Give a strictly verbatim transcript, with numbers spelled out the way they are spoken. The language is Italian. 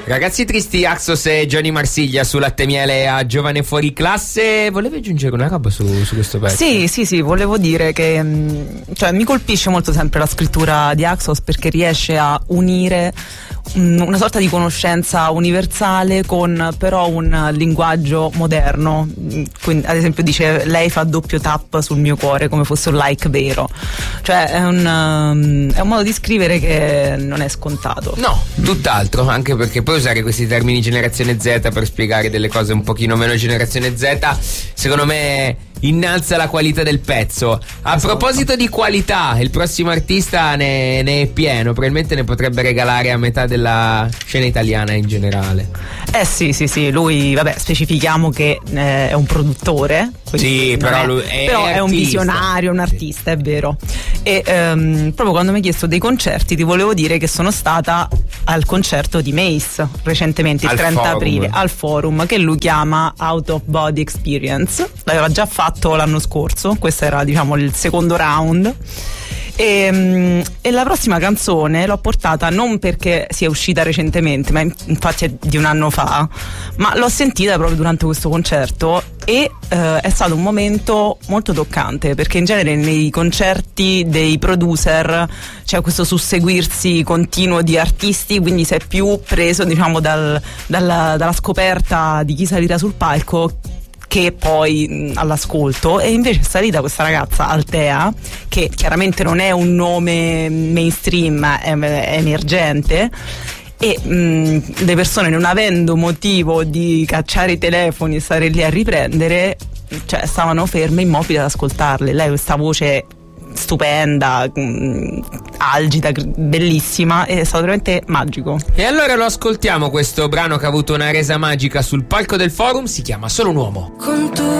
Ragazzi tristi, Axos e Johnny Marsiglia su Latte Miele a Giovane Fuori Classe. Volevi aggiungere una roba su, su questo pezzo? Sì, sì, sì, volevo dire che cioè, mi colpisce molto sempre la scrittura di Axos, perché riesce a unire una sorta di conoscenza universale con però un linguaggio moderno. Quindi, ad esempio, dice: lei fa doppio tap sul mio cuore come fosse un like vero. Cioè è un, um, è un modo di scrivere che non è scontato. No, tutt'altro, anche perché poi usare questi termini generazione Z per spiegare delle cose un pochino meno generazione Z, secondo me innalza la qualità del pezzo. A esatto. proposito di qualità, il prossimo artista ne, ne è pieno, probabilmente ne potrebbe regalare a metà della scena italiana in generale. Eh sì, sì, sì, lui, vabbè, specifichiamo che eh, è un produttore. Sì, però è, lui è, però è un artista. visionario, un artista, è vero. E ehm, proprio quando mi hai chiesto dei concerti, ti volevo dire che sono stata al concerto di Mace recentemente, il al trenta forum. aprile, al Forum, che lui chiama Out of Body Experience. L'aveva già fatto l'anno scorso, questo era, diciamo, il secondo round. E, e la prossima canzone l'ho portata non perché sia uscita recentemente, ma infatti è di un anno fa, ma l'ho sentita proprio durante questo concerto e eh, è stato un momento molto toccante, perché in genere nei concerti dei producer c'è questo susseguirsi continuo di artisti, quindi sei più preso, diciamo, dal, dalla, dalla scoperta di chi salirà sul palco che poi mh, all'ascolto. E invece è salita questa ragazza Altea, che chiaramente non è un nome mainstream, è, è emergente, e mh, le persone, non avendo motivo di cacciare i telefoni e stare lì a riprendere, cioè stavano ferme, immobili ad ascoltarle. Lei, questa voce stupenda, mh, algida, bellissima, è stato veramente magico. E allora lo ascoltiamo questo brano che ha avuto una resa magica sul palco del Forum, si chiama Solo un uomo. Con tu